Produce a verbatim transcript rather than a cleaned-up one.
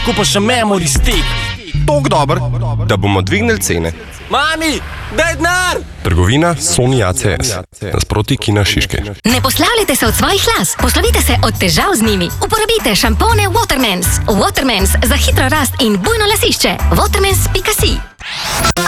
kupaš še memory stick. Tok dober, da bomo dvignili cene. Mami, daj denar! Trgovina Sony A C S, nasproti Kina Šiške. Ne poslavljajte se od svojih las, poslovite se od težav z njimi. Uporabite šampone Watermans. Watermans za hitro rast in bujno lasišče. watermans pika si.